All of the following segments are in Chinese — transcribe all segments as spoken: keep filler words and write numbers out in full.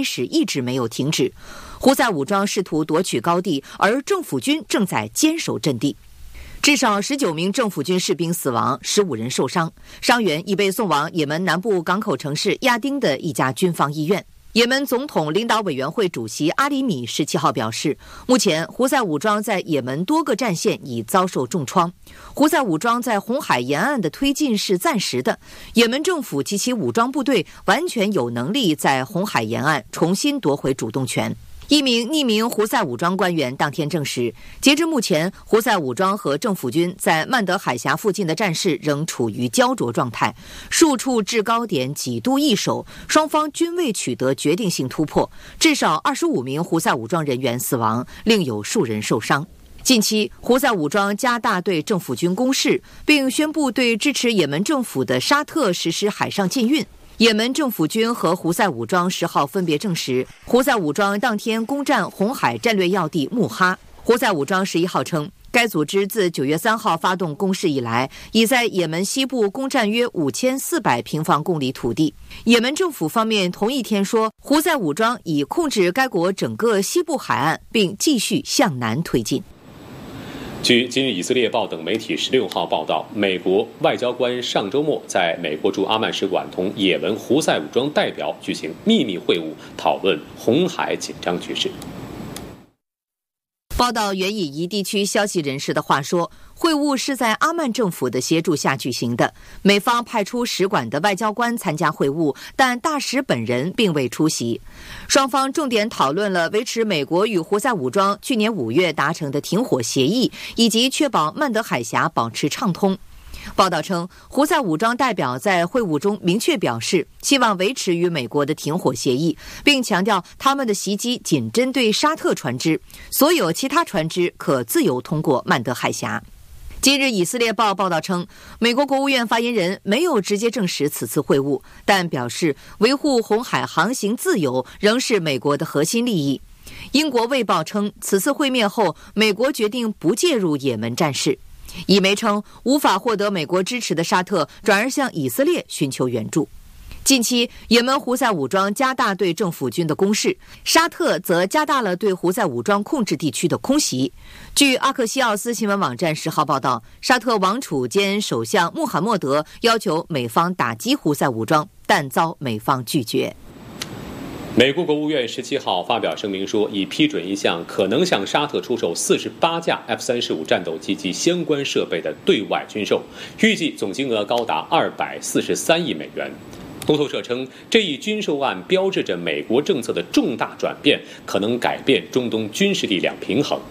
始一直没有停止。胡塞武装试图夺取高地，而政府军正在坚守阵地。至少十九名政府军士兵死亡，十五人受伤，伤员已被送往也门南部港口城市亚丁的一家军方医院。也门总统领导委员会主席阿里米十七号表示，目前胡塞武装在也门多个战线已遭受重创，胡塞武装在红海沿岸的推进是暂时的，也门政府及其武装部队完全有能力在红海沿岸重新夺回主动权。一名匿名胡塞武装官员当天证实，截至目前，胡塞武装和政府军在曼德海峡附近的战事仍处于焦灼状态，数处制高点几度易手，双方均未取得决定性突破，至少二十五名胡塞武装人员死亡，另有数人受伤。近期，胡塞武装加大对政府军攻势，并宣布对支持也门政府的沙特实施海上禁运。也门政府军和胡塞武装十号分别证实，胡塞武装当天攻占红海战略要地穆哈。胡塞武装十一号称，该组织自九月三号发动攻势以来，已在也门西部攻占约五千四百平方公里土地。也门政府方面同一天说，胡塞武装已控制该国整个西部海岸，并继续向南推进。 据今日以色列报等媒体十六号报道，美国外交官上周末在美国驻阿曼使馆同也门胡塞武装代表举行秘密会晤，讨论红海紧张局势。 报道援引一地区消息人士的话说，会晤是在阿曼政府的协助下举行的，美方派出使馆的外交官参加会晤，但大使本人并未出席。双方重点讨论了维持美国与胡塞武装去年五月达成的停火协议，以及确保曼德海峡保持畅通。报道称，胡塞武装代表在会晤中明确表示，希望维持与美国的停火协议，并强调他们的袭击仅针对沙特船只，所有其他船只可自由通过曼德海峡。今日以色列报报道称，美国国务院发言人没有直接证实此次会晤，但表示维护红海航行自由仍是美国的核心利益。英国卫报称，此次会面后，美国决定不介入也门战事。以媒称，无法获得美国支持的沙特转而向以色列寻求援助。近期，也门胡塞武装加大对政府军的攻势，沙特则加大了对胡塞武装控制地区的空袭。据阿克西奥斯新闻网站十号报道，沙特王储兼首相穆罕默德要求美方打击胡塞武装，但遭美方拒绝。 美国国务院十七号发表声明说，已批准一项可能向沙特出售四十八架 F 三十五战斗机及相关设备的对外军售，预计总金额高达二百四十三亿美元。路透社称，这一军售案标志着美国政策的重大转变，可能改变中东军事力量平衡。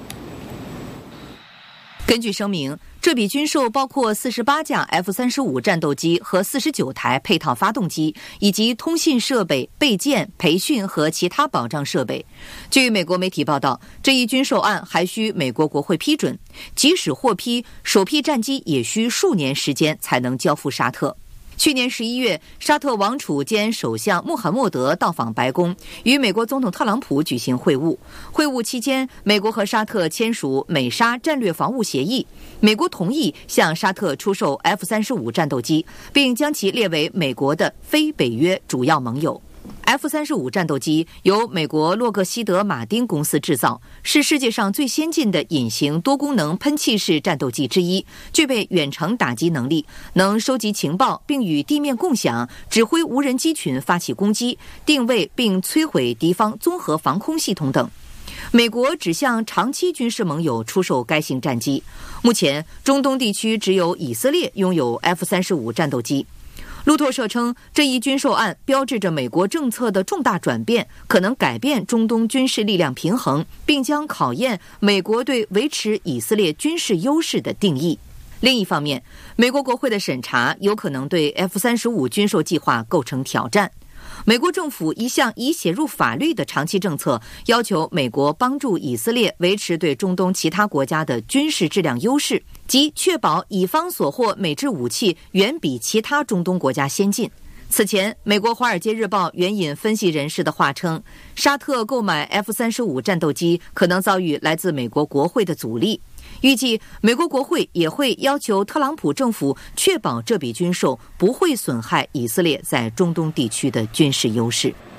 根据声明，这笔军售包括四十八架 F 三十五战斗机和四十九台配套发动机，以及通信设备、备件、培训和其他保障设备。据美国媒体报道，这一军售案还需美国国会批准，即使获批，首批战机也需数年时间才能交付沙特。去年十一月，沙特王储兼首相穆罕默德到访白宫，与美国总统特朗普举行会晤。会晤期间，美国和沙特签署美沙战略防务协议，美国同意向沙特出售 F 三十五战斗机，并将其列为美国的非北约主要盟友。F 三十五战斗机由美国洛克希德马丁公司制造，是世界上最先进的隐形多功能喷气式战斗机之一，具备远程打击能力，能收集情报并与地面共享，指挥无人机群发起攻击，定位并摧毁敌方综合防空系统等。美国只向长期军事盟友出售该型战机。目前，中东地区只有以色列拥有 F 三十五战斗机。路透社称，这一军售案标志着美国政策的重大转变，可能改变中东军事力量平衡，并将考验美国对维持以色列军事优势的定义。另一方面，美国国会的审查有可能对 F 三十五军售计划构成挑战。美国政府一向已写入法律的长期政策，要求美国帮助以色列维持对中东其他国家的军事质量优势，即确保以方所获美制武器远比其他中东国家先进。此前，美国《华尔街日报》援引分析人士的话称，沙特购买 F 三十五战斗机可能遭遇来自美国国会的阻力。预计美国国会也会要求特朗普政府确保这笔军售不会损害以色列在中东地区的军事优势。